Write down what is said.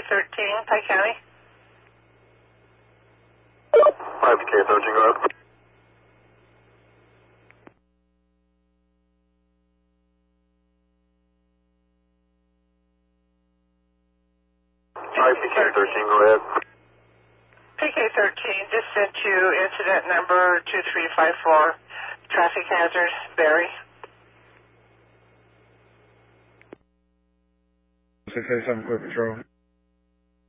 PK13, Pike County. Hi, PK13, go ahead. Hi, PK13, go ahead. PK13 just sent you incident number 2354, traffic hazard, Barry. 687 Clear Patrol.